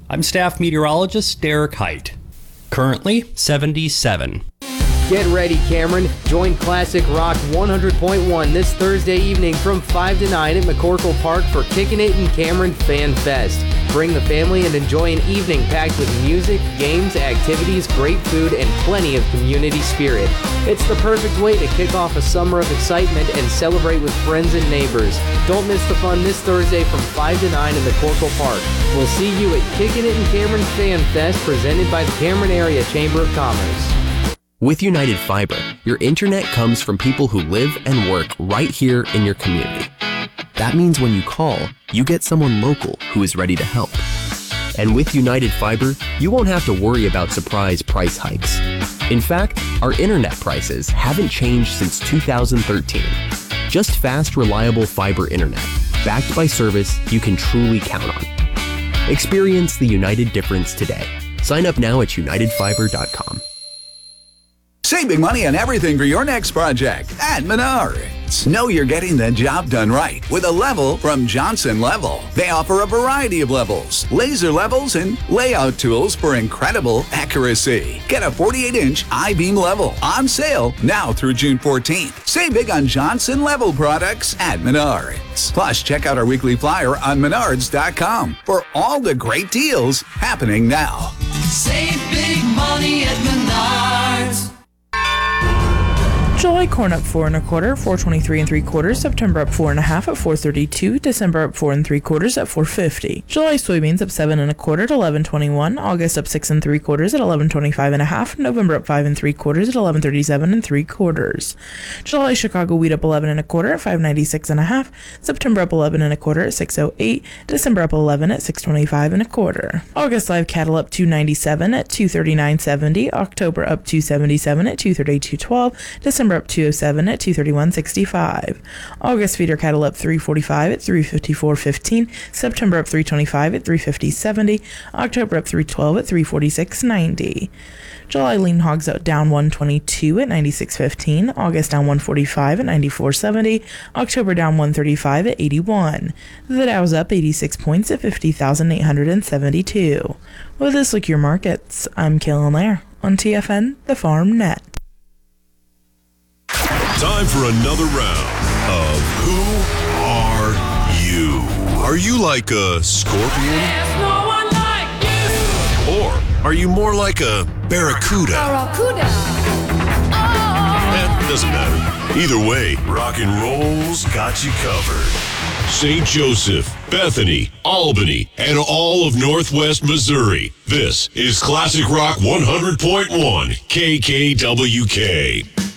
I'm staff meteorologist Derek Height. Currently 77. Get ready, Cameron. Join Classic Rock 100.1 this Thursday evening from 5 to 9 at McCorkle Park for Kickin' It in Cameron Fan Fest. Bring the family and enjoy an evening packed with music, games, activities, great food, and plenty of community spirit. It's the perfect way to kick off a summer of excitement and celebrate with friends and neighbors. Don't miss the fun this Thursday from 5 to 9 in McCorkle Park. We'll see you at Kickin' It in Cameron Fan Fest presented by the Cameron Area Chamber of Commerce. With United Fiber, your internet comes from people who live and work right here in your community. That means when you call, you get someone local who is ready to help. And with United Fiber, you won't have to worry about surprise price hikes. In fact, our internet prices haven't changed since 2013. Just fast, reliable fiber internet, backed by service you can truly count on. Experience the United difference today. Sign up now at unitedfiber.com. Save big money on everything for your next project at Menards. Know you're getting the job done right with a level from Johnson Level. They offer a variety of levels, laser levels, and layout tools for incredible accuracy. Get a 48-inch I-beam level on sale now through June 14th. Save big on Johnson Level products at Menards. Plus, check out our weekly flyer on menards.com for all the great deals happening now. Save big money at Menards. July corn up 4 1/4, 4.23 3/4. September up 4 1/2 at 4.32. December up 4 3/4 at 4.50. July soybeans up 7 1/4 at 11.21. August up 6 3/4 at 11.25 1/2. November up 5 3/4 at 11.37 3/4. July Chicago wheat up 11 1/4 at 5.96 1/2. September up 11 1/4 at 6.08. December up 11 at 6.25 1/4. August live cattle up 2.97 at 2.39.70. October up 2.77 at 2.32.12. December up 207 at 231.65. August feeder cattle up 345 at 354.15. September up 325 at 350.70. October up 312 at 346.90. July lean hogs down 122 at 96.15. August down 145 at 94.70. October down 135 at 81. The Dow's up 86 points at 50,872. With this look your markets, I'm Kaylin Lair on TFN, the Farm Net. Time for another round of Who Are You? Are you like a scorpion? There's no one like you. Or are you more like a barracuda? Barracuda. Doesn't matter. Either way, rock and roll's got you covered. St. Joseph, Bethany, Albany, and all of Northwest Missouri. This is Classic Rock 100.1 KKWK.